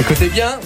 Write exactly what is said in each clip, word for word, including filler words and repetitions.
Écoutez bien.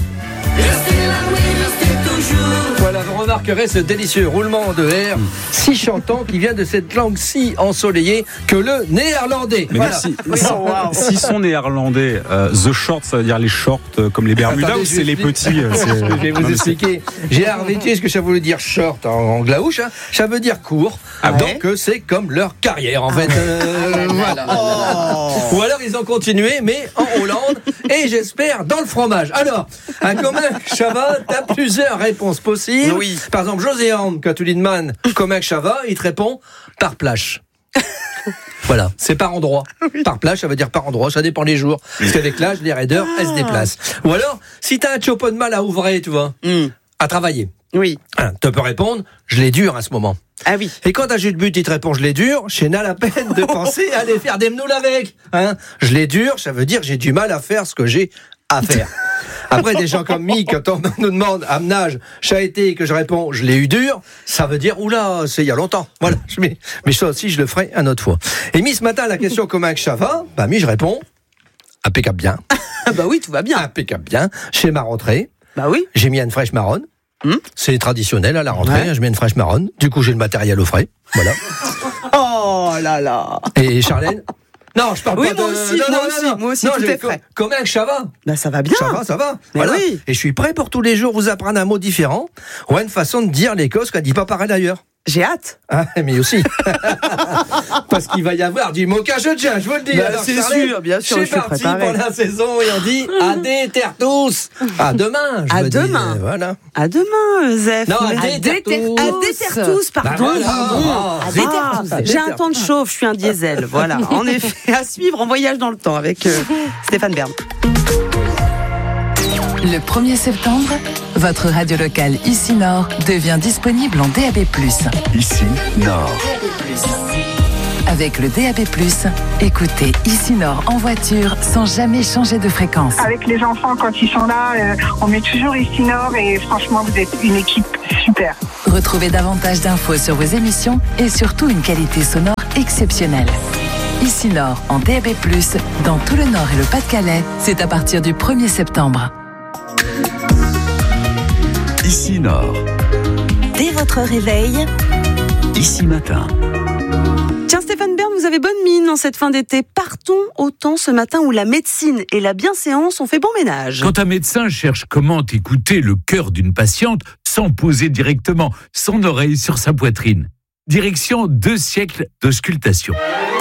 Voilà, vous remarquerez ce délicieux roulement de R si chantant qui vient de cette langue si ensoleillée que le néerlandais. Mais voilà. si, si, si sont néerlandais, euh, the shorts, ça veut dire les shorts euh, comme les Bermudas. Attendez, ou c'est les petits euh, c'est... Je vais vous non, expliquer. J'ai arrêté ce que ça voulait dire short en, en glaouche. Hein. Ça veut dire court. Ah donc euh, c'est comme leur carrière en fait. Euh, voilà. Oh. Ou alors ils ont continué, mais en Hollande et j'espère dans le fromage. Alors, un commun Chava, t'as plusieurs réponses possibles. Oui. Par exemple, Joséan, quand tu lui demandes commun Chava, il te répond par plage. Voilà, c'est par endroit. Oui. Par plage, ça veut dire par endroit, ça dépend des jours. Parce qu'avec l'âge, les raideurs, ah. elles se déplacent. Ou alors, si t'as un chopo de mal à ouvrir, tu vois, mm. à travailler. Oui. Hein, tu peux répondre, je l'ai dur à ce moment. Ah oui. Et quand t'as juste but, il te répond, je l'ai dur, j'ai n'a la peine de penser à aller faire des mnoules avec. Hein, je l'ai dur, ça veut dire j'ai du mal à faire ce que j'ai à faire. Après, des gens comme Mick, quand on nous demande à nage, ça a été que je réponds, je l'ai eu dur, ça veut dire, oula, c'est il y a longtemps. Voilà. Mais, mais ça aussi, je le ferai une autre fois. Et mis ce matin, la question comment que ça va, bah, mi, je réponds, impeccable bien. Bah oui, tout va bien. Impeccable bien. Chez ma rentrée. Bah oui. J'ai mis une fraîche marronne. Hum? C'est traditionnel à la rentrée, ouais. Je mets une fraîche marronne. Du coup, j'ai le matériel au frais. Voilà. Oh là là. Et Charlène? Non, je parle oui, pas moi de... aussi, non, moi non, aussi, non, non. moi aussi, non, tout est frais. Com- comment ça va? Bah ça va bien. Ça va, ça va. Mais voilà. Oui. Et je suis prêt pour tous les jours vous apprendre un mot différent ou une façon de dire l'Écosse qu'elle dit pas pareil d'ailleurs. J'ai hâte. Ah, mais aussi. Parce qu'il va y avoir du mocage de jazz, je vous le dis. Bah, alors, c'est Charlène, sûr, bien sûr, c'est je suis parti préparé. pour la saison et on dit à des tertous. À demain. Je à me demain. Dis, euh, voilà. À demain, Zef. Non, à Mais... des tertous. À des tertous, pardon. Bah voilà. pardon. Ah, Ah, j'ai un temps de chauffe, je suis un diesel. Voilà. En effet, à suivre en voyage dans le temps avec euh, Stéphane Bern. Le premier septembre, votre radio locale Ici Nord devient disponible en D A B plus. Ici Nord. Avec le D A B plus, écoutez Ici Nord en voiture sans jamais changer de fréquence. Avec les enfants, quand ils sont là, euh, on met toujours Ici Nord et franchement, vous êtes une équipe super. Retrouvez davantage d'infos sur vos émissions et surtout une qualité sonore exceptionnelle. Ici Nord en D A B plus, dans tout le Nord et le Pas-de-Calais, c'est à partir du premier septembre. Ici Nord. Dès votre réveil, Ici Matin. Tiens Stéphane Bern, vous avez bonne mine en cette fin d'été. Partons au temps ce matin où la médecine et la bienséance ont fait bon ménage. Quand un médecin cherche comment écouter le cœur d'une patiente sans poser directement son oreille sur sa poitrine. Direction deux siècles d'auscultation.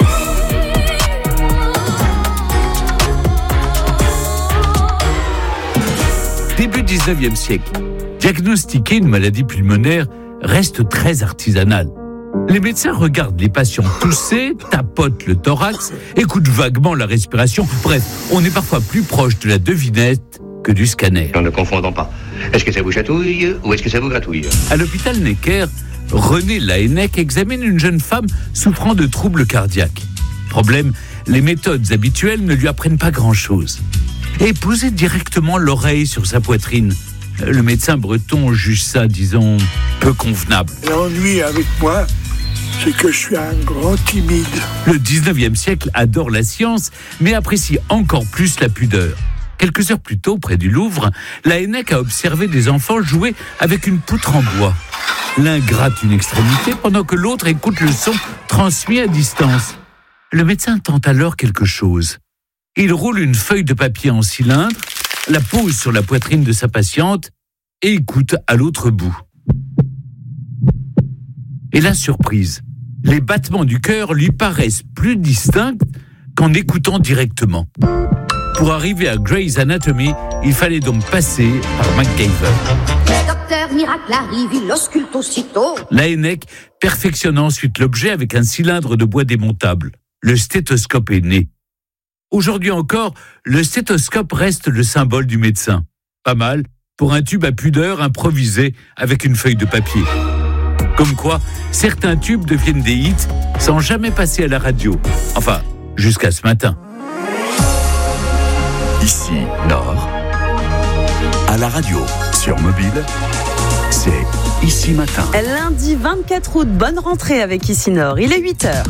Début dix-neuvième siècle, diagnostiquer une maladie pulmonaire reste très artisanal. Les médecins regardent les patients tousser, tapotent le thorax, écoutent vaguement la respiration. Bref, on est parfois plus proche de la devinette que du scanner. Ne confondons pas. Est-ce que ça vous chatouille ou est-ce que ça vous gratouille? À l'hôpital Necker, René Laennec examine une jeune femme souffrant de troubles cardiaques. Problème, les méthodes habituelles ne lui apprennent pas grand-chose. Et poser directement l'oreille sur sa poitrine, le médecin breton juge ça, disons, peu convenable. L'ennui avec moi, c'est que je suis un grand timide. Le dix-neuvième siècle adore la science, mais apprécie encore plus la pudeur. Quelques heures plus tôt, près du Louvre, Laennec a observé des enfants jouer avec une poutre en bois. L'un gratte une extrémité pendant que l'autre écoute le son transmis à distance. Le médecin tente alors quelque chose. Il roule une feuille de papier en cylindre, la pose sur la poitrine de sa patiente et écoute à l'autre bout. Et la surprise, les battements du cœur lui paraissent plus distincts qu'en écoutant directement. Pour arriver à Grey's Anatomy, il fallait donc passer par MacGyver. Le docteur miracle arrive, il ausculte aussitôt. Laennec perfectionne ensuite l'objet avec un cylindre de bois démontable. Le stéthoscope est né. Aujourd'hui encore, le stéthoscope reste le symbole du médecin. Pas mal pour un tube à pudeur improvisé avec une feuille de papier. Comme quoi, certains tubes deviennent des hits sans jamais passer à la radio. Enfin, jusqu'à ce matin. Ici Nord. À la radio, sur mobile, c'est Ici Matin. Lundi vingt-quatre août, bonne rentrée avec Ici Nord. Il est huit heures.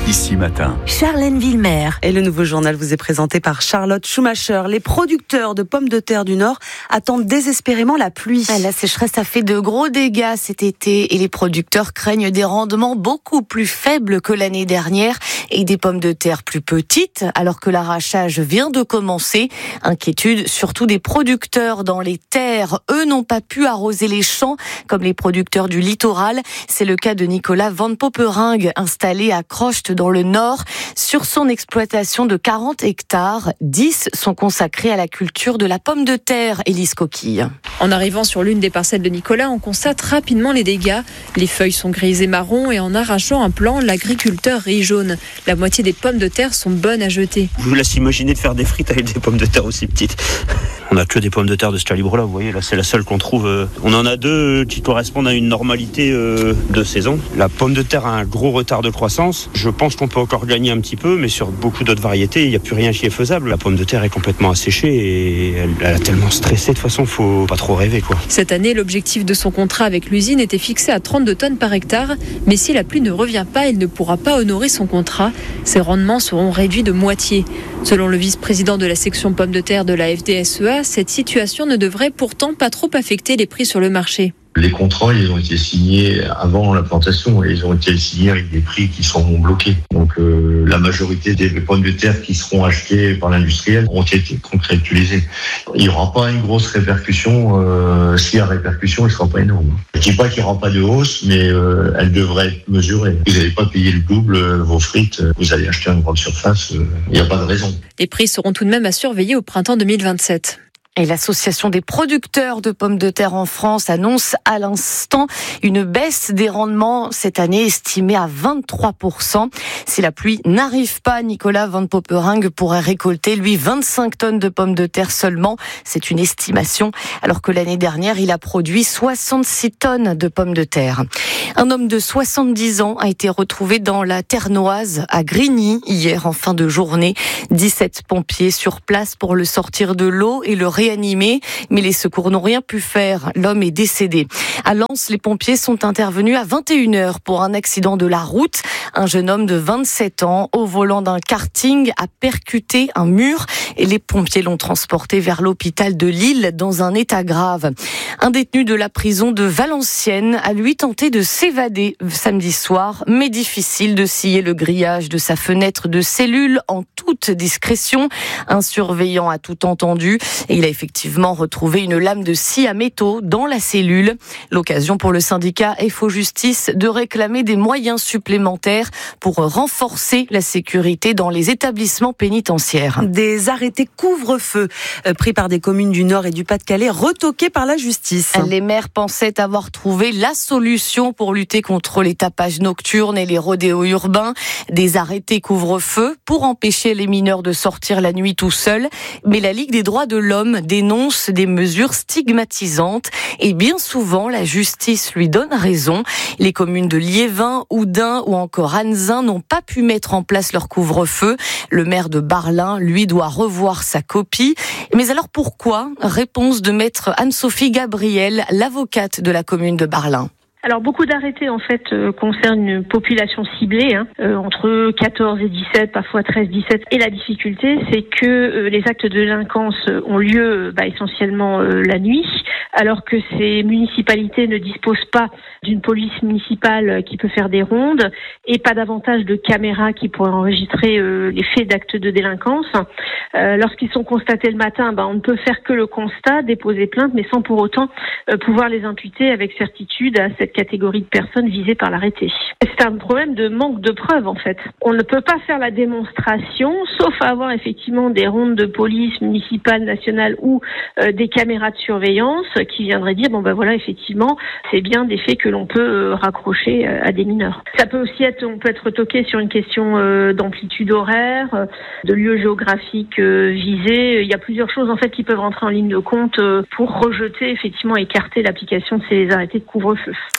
Ici Matin. Charlène Villemer. Et le nouveau journal vous est présenté par Charlotte Schumacher. Les producteurs de pommes de terre du Nord attendent désespérément la pluie. La sécheresse a fait de gros dégâts cet été et les producteurs craignent des rendements beaucoup plus faibles que l'année dernière et des pommes de terre plus petites alors que l'arrachage vient de commencer. Inquiétude surtout des producteurs dans les terres. Eux n'ont pas pu arroser les champs comme les producteurs du littoral. C'est le cas de Nicolas Van Poperingue, installé à Crocht dans le Nord. Sur son exploitation de quarante hectares, dix sont consacrés à la culture de la pomme de terre. Élise Coquille. En arrivant sur l'une des parcelles de Nicolas, on constate rapidement les dégâts. Les feuilles sont grises et marron et en arrachant un plant, l'agriculteur rit jaune. La moitié des pommes de terre sont bonnes à jeter. Je vous laisse imaginer de faire des frites avec des pommes de terre aussi petites. On n'a que des pommes de terre de ce calibre-là, vous voyez, là c'est la seule qu'on trouve. On en a deux qui correspondent à une normalité de saison. La pomme de terre a un gros retard de croissance. Je pense qu'on peut encore gagner un petit peu, mais sur beaucoup d'autres variétés, il n'y a plus rien qui est faisable. La pomme de terre est complètement asséchée et elle, elle a tellement stressé, de toute façon, faut pas trop rêver, quoi. Cette année, l'objectif de son contrat avec l'usine était fixé à trente-deux tonnes par hectare, mais si la pluie ne revient pas, il ne pourra pas honorer son contrat. Ses rendements seront réduits de moitié. Selon le vice-président de la section pommes de terre de la F D S E A, cette situation ne devrait pourtant pas trop affecter les prix sur le marché. Les contrats, ils ont été signés avant la plantation et ils ont été signés avec des prix qui sont bloqués. Donc euh, la majorité des pommes de terre qui seront achetées par l'industriel ont été contractualisées. Il n'y aura pas une grosse répercussion. Euh, si la répercussion, elle ne sera pas énorme. Je ne dis pas qu'il n'y aura pas de hausse, mais euh, elle devrait être mesurée. Vous n'allez pas payer le double euh, vos frites. Vous allez acheter une grande surface. Il euh, n'y a pas de raison. Les prix seront tout de même à surveiller au printemps deux mille vingt-sept. Et l'association des producteurs de pommes de terre en France annonce à l'instant une baisse des rendements cette année estimée à vingt-trois pour cent. Si la pluie n'arrive pas, Nicolas Van Poperingue pourrait récolter, lui, vingt-cinq tonnes de pommes de terre seulement. C'est une estimation, alors que l'année dernière, il a produit soixante-six tonnes de pommes de terre. Un homme de soixante-dix ans a été retrouvé dans la Ternoise à Grigny hier en fin de journée. dix-sept pompiers sur place pour le sortir de l'eau et le réanimer, mais les secours n'ont rien pu faire. L'homme est décédé. À Lens, les pompiers sont intervenus à vingt et une heures pour un accident de la route. Un jeune homme de vingt-sept ans, au volant d'un karting, a percuté un mur et les pompiers l'ont transporté vers l'hôpital de Lille dans un état grave. Un détenu de la prison de Valenciennes a lui tenté de s'évader samedi soir, mais difficile de scier le grillage de sa fenêtre de cellule en toute discrétion. Un surveillant a tout entendu et il a effectivement retrouvé une lame de scie à métaux dans la cellule. L'occasion pour le syndicat F O Justice de réclamer des moyens supplémentaires pour renforcer la sécurité dans les établissements pénitentiaires. Des arrêtés couvre-feu pris par des communes du Nord et du Pas-de-Calais retoqués par la justice. Les maires pensaient avoir trouvé la solution pour lutter contre les tapages nocturnes et les rodéos urbains. Des arrêtés couvre-feu pour empêcher les mineurs de sortir la nuit tout seuls. Mais la Ligue des droits de l'homme dénonce des mesures stigmatisantes et bien souvent la justice lui donne raison. Les communes de Liévin, Houdain ou encore Anzin n'ont pas pu mettre en place leur couvre-feu. Le maire de Barlin, lui, doit revoir sa copie. Mais alors pourquoi ? Réponse de maître Anne-Sophie Gabriel, l'avocate de la commune de Barlin. Alors beaucoup d'arrêtés en fait euh, concernent une population ciblée, hein, euh, entre quatorze et dix-sept, parfois treize dix-sept. Et la difficulté, c'est que euh, les actes de délinquance ont lieu bah, essentiellement euh, la nuit, alors que ces municipalités ne disposent pas d'une police municipale qui peut faire des rondes et pas davantage de caméras qui pourraient enregistrer euh, les faits d'actes de délinquance. Euh, lorsqu'ils sont constatés le matin, bah, on ne peut faire que le constat, déposer plainte, mais sans pour autant euh, pouvoir les imputer avec certitude à cette catégorie de personnes visées par l'arrêté. C'est un problème de manque de preuves en fait. On ne peut pas faire la démonstration, sauf à avoir effectivement des rondes de police municipale, nationale ou euh, des caméras de surveillance qui viendraient dire bon ben voilà effectivement c'est bien des faits que l'on peut euh, raccrocher euh, à des mineurs. Ça peut aussi être, on peut être toqué sur une question euh, d'amplitude horaire, euh, de lieu géographique euh, visé. Il y a plusieurs choses en fait qui peuvent rentrer en ligne de compte euh, pour rejeter effectivement écarter l'application de ces arrêtés de couvre-feu.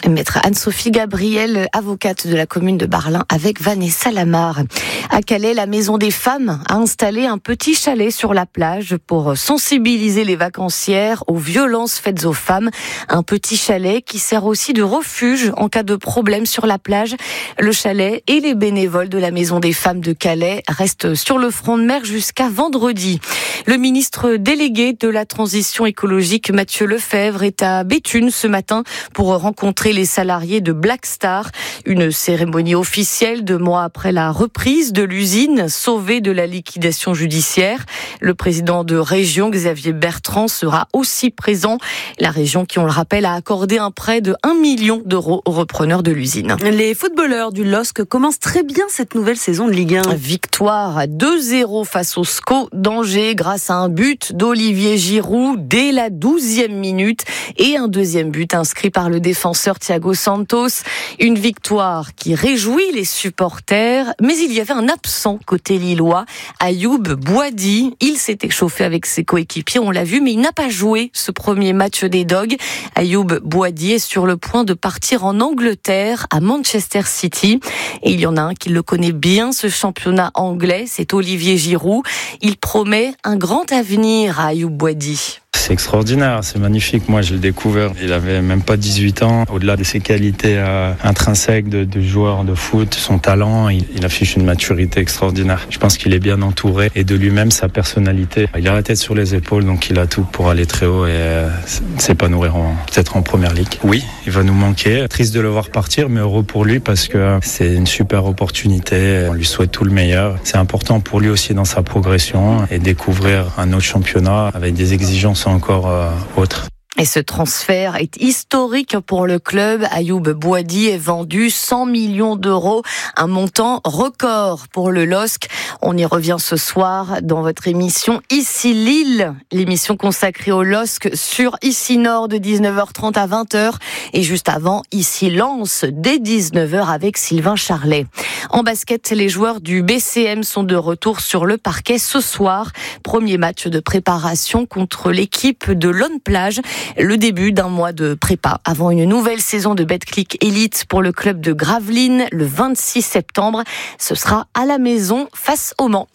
Maître Anne-Sophie Gabriel, avocate de la commune de Barlin, avec Vanessa Lamar. À Calais, la Maison des Femmes a installé un petit chalet sur la plage pour sensibiliser les vacancières aux violences faites aux femmes. Un petit chalet qui sert aussi de refuge en cas de problème sur la plage. Le chalet et les bénévoles de la Maison des Femmes de Calais restent sur le front de mer jusqu'à vendredi. Le ministre délégué de la transition écologique, Mathieu Lefebvre, est à Béthune ce matin pour rencontrer les salariés de Black Star. Une cérémonie officielle deux mois après la reprise de l'usine, sauvée de la liquidation judiciaire. Le président de région, Xavier Bertrand, sera aussi présent. La région qui, on le rappelle, a accordé un prêt de un million d'euros aux repreneurs de l'usine. Les footballeurs du L O S C commencent très bien cette nouvelle saison de Ligue un. Victoire à deux zéro face au S C O d'Angers grâce à un but d'Olivier Giroud dès la douzième minute et un deuxième but inscrit par le défenseur Thiago Santos. Une victoire qui réjouit les supporters, mais il y avait un absent côté lillois, Ayoub Boadi. Il s'est échauffé avec ses coéquipiers, on l'a vu, mais il n'a pas joué ce premier match des Dogs. Ayoub Boadi est sur le point de partir en Angleterre, à Manchester City. Et il y en a un qui le connaît bien, ce championnat anglais, c'est Olivier Giroud. Il promet un grand avenir à Ayoub Boadi. C'est extraordinaire, c'est magnifique. Moi, je l'ai découvert, il avait même pas dix-huit ans. Au-delà de ses qualités euh, intrinsèques de, de joueur de foot, son talent, il, il affiche une maturité extraordinaire. Je pense qu'il est bien entouré et de lui-même, sa personnalité. Il a la tête sur les épaules, donc il a tout pour aller très haut et euh, s'épanouir en, peut-être en première ligue. Oui, il va nous manquer. Triste de le voir partir, mais heureux pour lui parce que c'est une super opportunité. On lui souhaite tout le meilleur. C'est important pour lui aussi dans sa progression et découvrir un autre championnat avec des exigences encore euh, autre. Et ce transfert est historique pour le club. Ayoub Boadi est vendu cent millions d'euros, un montant record pour le L O S C. On y revient ce soir dans votre émission Ici Lille, l'émission consacrée au L O S C sur Ici Nord de dix-neuf heures trente à vingt heures et juste avant Ici Lens dès dix-neuf heures avec Sylvain Charlet. En basket, les joueurs du B C M sont de retour sur le parquet ce soir. Premier match de préparation contre l'équipe de Lone Plage. Le début d'un mois de prépa avant une nouvelle saison de Betclic Elite pour le club de Gravelines le vingt-six septembre. Ce sera à la maison face au Mans.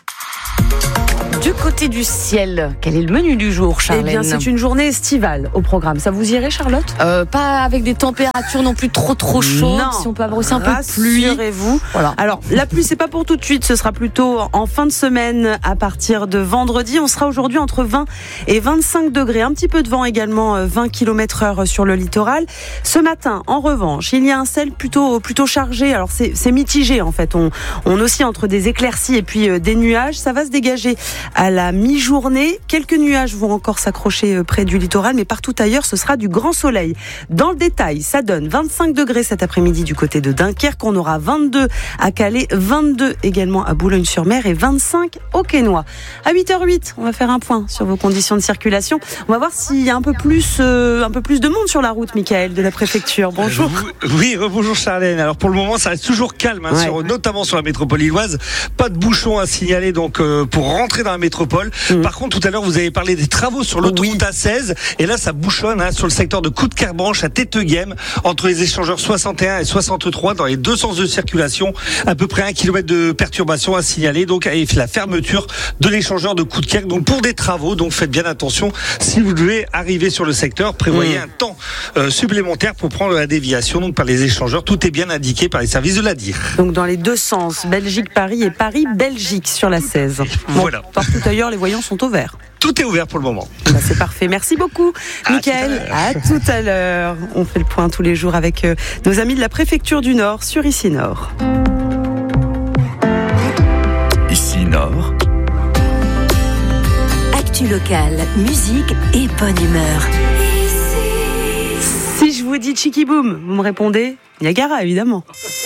Du côté du ciel, quel est le menu du jour, Charlène ? Eh bien, c'est une journée estivale au programme. Ça vous irait, Charlotte ? euh, Pas avec des températures non plus trop trop chaudes. Non. Si on peut avoir aussi un peu de pluie. Rassurez-vous. Voilà. Alors, la pluie, c'est pas pour tout de suite. Ce sera plutôt en fin de semaine, à partir de vendredi. On sera aujourd'hui entre vingt et vingt-cinq degrés. Un petit peu de vent également, vingt kilomètres heure sur le littoral. Ce matin, en revanche, il y a un ciel plutôt plutôt chargé. Alors, c'est, c'est mitigé en fait. On, on oscille entre des éclaircies et puis euh, des nuages. Ça va se dégager à la mi-journée. Quelques nuages vont encore s'accrocher près du littoral, mais partout ailleurs, ce sera du grand soleil. Dans le détail, ça donne vingt-cinq degrés cet après-midi du côté de Dunkerque. On aura vingt-deux à Calais, vingt-deux également à Boulogne-sur-Mer et vingt-cinq au Quesnoy. À huit heures huit, on va faire un point sur vos conditions de circulation. On va voir s'il y a un peu plus, euh, un peu plus de monde sur la route, Michael, de la préfecture. Bonjour. Oui, rebonjour Charlène. Alors pour le moment, ça reste toujours calme, hein, ouais. sur, notamment sur la métropole lilloise. Pas de bouchons à signaler donc euh, pour rentrer dans la métropole. Mmh. Par contre, tout à l'heure, vous avez parlé des travaux sur l'autoroute oui. A seize. Et là, ça bouchonne hein, sur le secteur de Coudekerre-Branche à Téteguem, entre les échangeurs soixante et un et soixante-trois, dans les deux sens de circulation. À peu près un kilomètre de perturbation à signaler. Donc, avec la fermeture de l'échangeur de Coudekerre. Donc, pour des travaux, donc faites bien attention. Si vous devez arriver sur le secteur, prévoyez mmh. un temps euh, supplémentaire pour prendre la déviation. Donc, par les échangeurs, tout est bien indiqué par les services de l'A D I R. Donc, dans les deux sens, Belgique-Paris et Paris-Belgique sur la seize. Bon, voilà. Partout ailleurs, les voyants sont au vert. Tout est ouvert pour le moment. Bah c'est parfait. Merci beaucoup, Michael. À tout à l'heure. On fait le point tous les jours avec euh, nos amis de la préfecture du Nord sur Ici Nord. Ici Nord. Actu locale, musique et bonne humeur. Si je vous dis Chiki Boom, vous me répondez Niagara, évidemment.